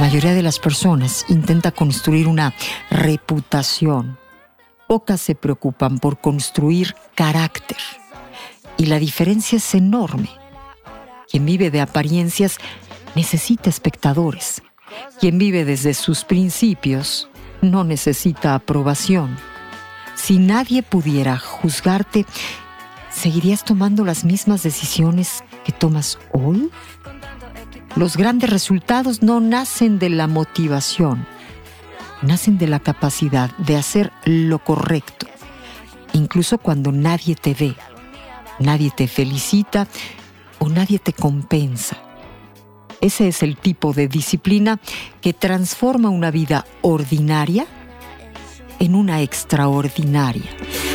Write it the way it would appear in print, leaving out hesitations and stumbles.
mayoría de las personas intenta construir una reputación. Pocas se preocupan por construir carácter. Y la diferencia es enorme. Quien vive de apariencias necesita espectadores. Quien vive desde sus principios no necesita aprobación. Si nadie pudiera juzgarte, ¿seguirías tomando las mismas decisiones que tomas hoy? Los grandes resultados no nacen de la motivación, nacen de la capacidad de hacer lo correcto, incluso cuando nadie te ve, nadie te felicita o nadie te compensa. Ese es el tipo de disciplina que transforma una vida ordinaria en una extraordinaria.